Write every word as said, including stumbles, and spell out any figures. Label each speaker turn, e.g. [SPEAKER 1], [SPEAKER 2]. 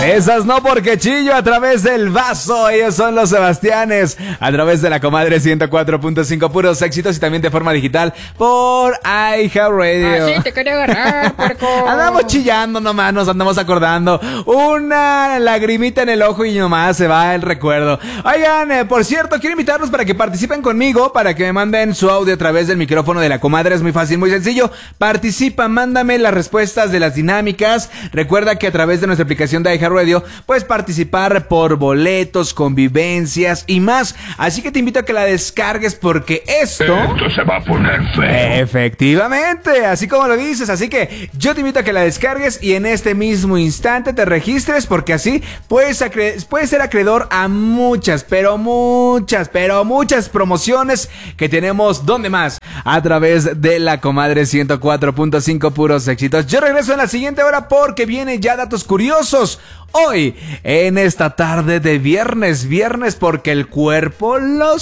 [SPEAKER 1] Esas no porque chillo a través del vaso. Ellos son los Sebastianes. A través de la comadre ciento cuatro punto cinco, puros éxitos y también de forma digital por iHeartRadio.
[SPEAKER 2] Así te quería agarrar, puerco.
[SPEAKER 1] Andamos chillando nomás, nos andamos acordando. Una lagrimita en el ojo y nomás se va el recuerdo. Oigan, eh, por cierto, quiero invitarlos para que participen conmigo, para que me manden su audio a través del micrófono de la comadre. Es muy fácil, muy sencillo. Participa, mándame las respuestas de las dinámicas. Recuerda que a través de nuestra aplicación de iHeartRadio puedes participar por boletos, convivencias y más. Así que te invito a que la descargues porque esto...
[SPEAKER 3] Esto se va a poner feo.
[SPEAKER 1] Efectivamente, así como lo dices. Así que yo te invito a que la descargues y en este mismo instante te registres, porque así puedes, acre- puedes ser acreedor a muchas, pero muchas, pero muchas promociones que tenemos. ¿Dónde más? A través de la comadre ciento cuatro punto cinco, puros éxitos. Yo regreso en la siguiente hora porque viene ya datos curiosos. Hoy, en esta tarde de viernes, viernes porque el cuerpo lo